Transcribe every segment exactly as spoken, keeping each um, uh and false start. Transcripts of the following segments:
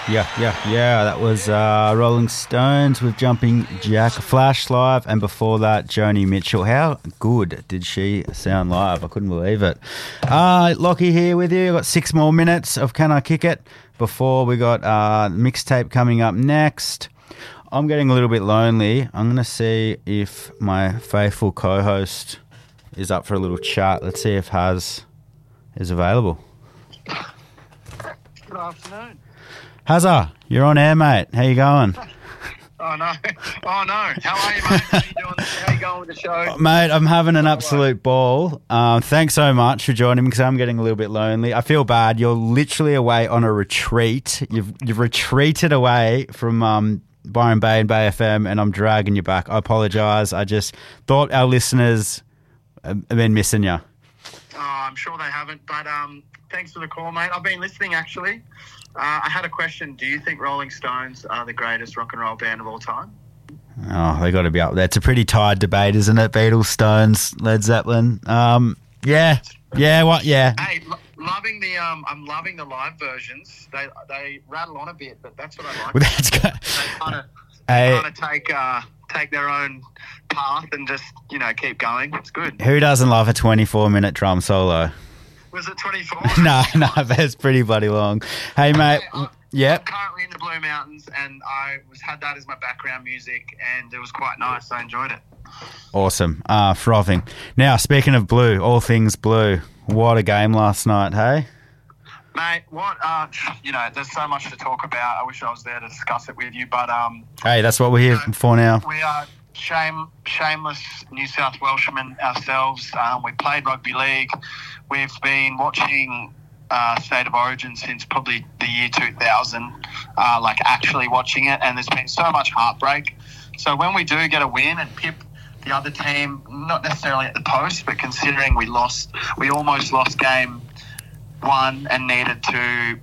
Yeah, yeah, yeah. That was uh, Rolling Stones with Jumping Jack, Flash live, and before that, Joni Mitchell. How good did she sound live? I couldn't believe it. Uh, Lockie here with you. Got six more minutes of Can I Kick It before we got uh, mixtape coming up next. I'm getting a little bit lonely. I'm going to see if my faithful co-host is up for a little chat. Let's see if Haz is available. Good afternoon. Hazza, you're on air, mate. How you going? Oh, no. Oh, no. How are you, mate? How are you doing? How are you going with the show? Mate, I'm having an absolute ball. Um, thanks so much for joining me because I'm getting a little bit lonely. I feel bad. You're literally away on a retreat. You've you've retreated away from um, Byron Bay and Bay F M, and I'm dragging you back. I apologise. I just thought our listeners have been missing you. Oh, I'm sure they haven't, but um, thanks for the call, mate. I've been listening, actually. Uh, I had a question. Do you think Rolling Stones are the greatest rock and roll band of all time? Oh, they got to be up there. It's a pretty tired debate, isn't it? Beatles, Stones, Led Zeppelin. Um, yeah, yeah, what? Yeah. Hey, lo- loving the um, I'm loving the live versions. They they rattle on a bit, but that's what I like. Well, that's good. They kind of Hey. kind of take uh, take their own path and just you know keep going. It's good. Who doesn't love a twenty-four minute drum solo? Was it twenty-four? no, no, but it's pretty bloody long. Hey, mate. I'm, Yep. I'm currently in the Blue Mountains, and I was had that as my background music, and it was quite nice. I enjoyed it. Awesome. Uh, frothing. Now, speaking of blue, all things blue. What a game last night, hey? Mate, what, uh, you know, there's so much to talk about. I wish I was there to discuss it with you, but... um, Hey, that's what we're here you know, for now. We are shame, shameless New South Welshmen ourselves. Um, we played rugby league. We've been watching uh, State of Origin since probably the year two thousand, uh, like actually watching it, and there's been so much heartbreak. So when we do get a win and pip the other team, not necessarily at the post, but considering we lost, we almost lost game one and needed to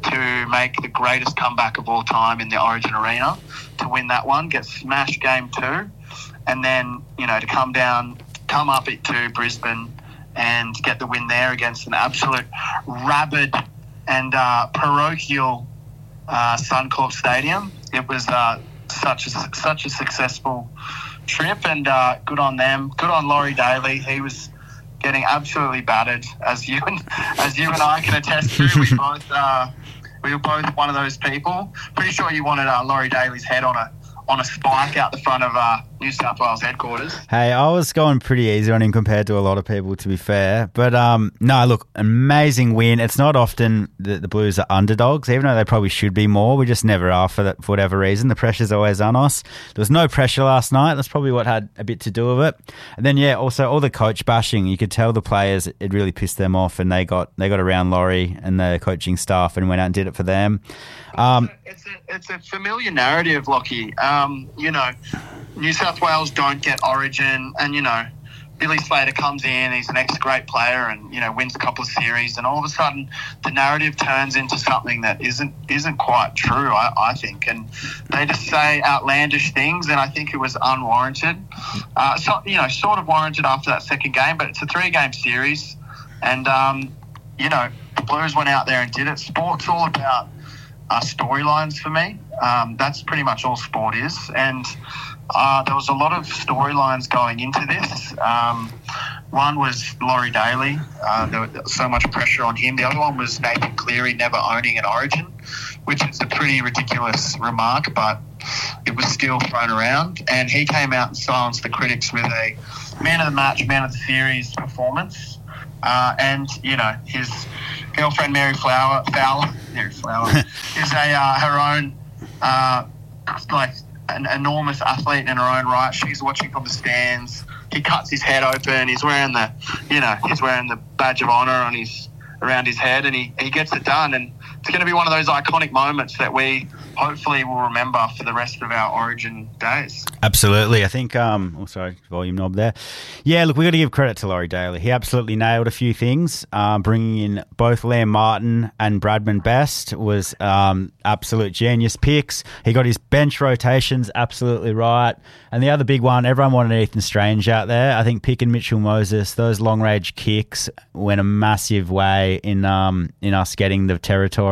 to make the greatest comeback of all time in the Origin Arena to win that one, get smashed game two, and then, you know, to come down, come up it to Brisbane and get the win there against an absolute rabid and uh, parochial uh, Suncorp Stadium. It was uh, such a, such a successful trip, and uh, good on them. Good on Laurie Daly. He was getting absolutely battered, as you and as you and I can attest to. We both uh, we were both one of those people. Pretty sure you wanted uh, Laurie Daly's head on a on a spike out the front of uh, New South Wales headquarters. Hey, I was going pretty easy on him compared to a lot of people, to be fair. But, um, no, look, amazing win. It's not often that the Blues are underdogs, even though they probably should be more. We just never are for, that, for whatever reason. The pressure's always on us. There was no pressure last night. That's probably what had a bit to do with it. And then, yeah, also all the coach bashing. You could tell the players, it really pissed them off, and they got they got around Laurie and the coaching staff and went out and did it for them. Um, it's, a, it's, a, it's a familiar narrative, Lockie. Um, you know, New South Wales don't get Origin, and, you know, Billy Slater comes in, he's an ex-great player and, you know, wins a couple of series, and all of a sudden the narrative turns into something that isn't isn't quite true, I, I think. And they just say outlandish things, and I think it was unwarranted. Uh, so, you know, sort of warranted after that second game, but it's a three-game series, and, um, you know, the Blues went out there and did it. Sport's all about uh, storylines for me. Um, that's pretty much all sport is, and uh, there was a lot of storylines going into this. Um, one was Laurie Daly. Uh, there was so much pressure on him. The other one was Nathan Cleary never owning an Origin, which is a pretty ridiculous remark, but it was still thrown around. And he came out and silenced the critics with a man of the match, man of the series performance. Uh, and, you know, his girlfriend, Mary Flower, Fowler, Mary Flower, is a uh, her own, uh, like, an enormous athlete in her own right. She's watching from the stands. He cuts his head open. He's wearing the, you know, he's wearing the badge of honour on his around his head, and he, he gets it done. And it's going to be one of those iconic moments that we hopefully will remember for the rest of our Origin days. Absolutely. I think, um, oh, sorry, volume knob there. Yeah, look, we've got to give credit to Laurie Daly. He absolutely nailed a few things. Um, bringing in both Liam Martin and Bradman Best was um, absolute genius picks. He got his bench rotations absolutely right. And the other big one, everyone wanted Ethan Strange out there. I think picking Mitchell Moses, those long-range kicks went a massive way in um, in us getting the territory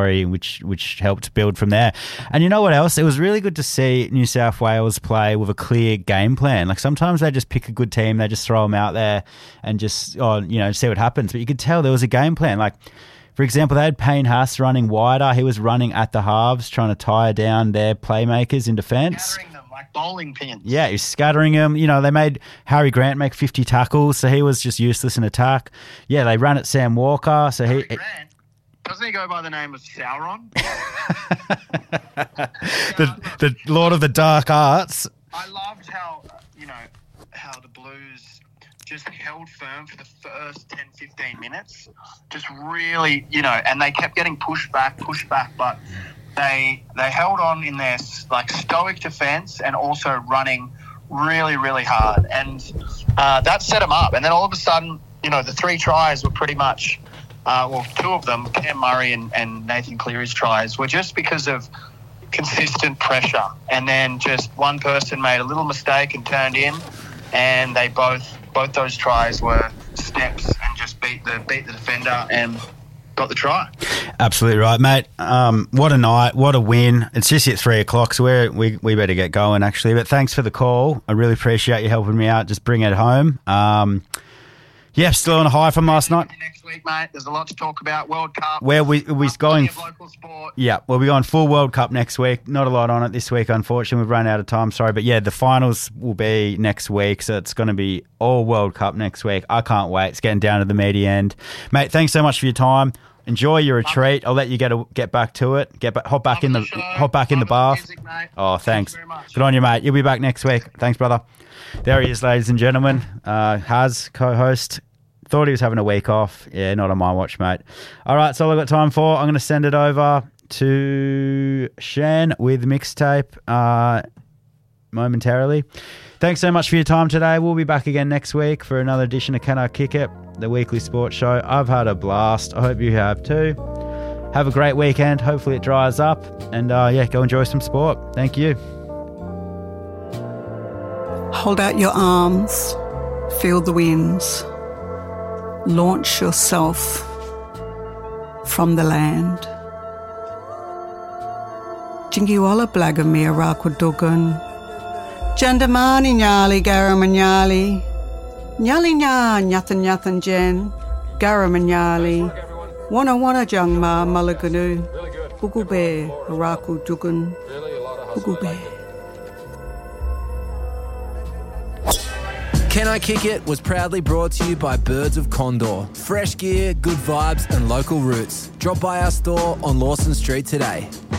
story, which which helped build from there. And you know what else? It was really good to see New South Wales play with a clear game plan. Like sometimes they just pick a good team, they just throw them out there and just, oh, you know, see what happens. But you could tell there was a game plan. Like, for example, they had Payne Haas running wider. He was running at the halves, trying to tire down their playmakers in defence. Scattering them like bowling pins. Yeah, he's scattering them. You know, they made Harry Grant make fifty tackles, so he was just useless in attack. Yeah, they ran at Sam Walker, so Harry he... Grant? Doesn't he go by the name of Sauron? the, the Lord of the Dark Arts. I loved how, you know, how the Blues just held firm for the first ten, fifteen minutes. Just really, you know, and they kept getting pushed back, pushed back, but they they held on in their, like, stoic defence and also running really, really hard. And uh, that set them up. And then all of a sudden, you know, the three tries were pretty much, uh, well, two of them, Cam Murray and, and Nathan Cleary's tries, were just because of consistent pressure. And then just one person made a little mistake and turned in, and they both... Both those tries were steps and just beat the beat the defender and got the try. Absolutely right, mate. Um, what a night, what a win. It's just at three o'clock, so we're, we we better get going, actually. But thanks for the call. I really appreciate you helping me out. Just bring it home. Um, yeah, still on a high from last night. Next week, mate. There's a lot to talk about. World Cup. Where we we going? Local sport. Yeah, we'll be going full World Cup next week. Not a lot on it this week, unfortunately. We've run out of time. Sorry, but yeah, the finals will be next week, so it's going to be all World Cup next week. I can't wait. It's getting down to the meaty end, mate. Thanks so much for your time. Enjoy your retreat. I'll let you get a, get back to it. Get back, hop back in the, the hop back in the bath. Music, oh, thanks. thanks Good on you, mate. You'll be back next week. Thanks, brother. There he is, ladies and gentlemen. Uh, Haz, co-host. Thought he was having a week off. Yeah, not on my watch, mate. All right, that's all I've got time for. I'm going to send it over to Shan with mixtape uh, momentarily. Thanks so much for your time today. We'll be back again next week for another edition of Can I Kick It, the weekly sports show. I've had a blast. I hope you have too. Have a great weekend. Hopefully it dries up. And uh, yeah, go enjoy some sport. Thank you. Hold out your arms. Feel the winds. Launch yourself from the land. Jingiwala Blagamir Rakudugan. Jandamani Nyali Garamanyali. Nyali Nya Nyathan Nyathan Jen. Garamanyali. Wana Wana Jangma Malaganu. Bugube Rakudugan. Bugube. Can I Kick It was proudly brought to you by Birds of Condor. Fresh gear, good vibes and local roots. Drop by our store on Lawson Street today.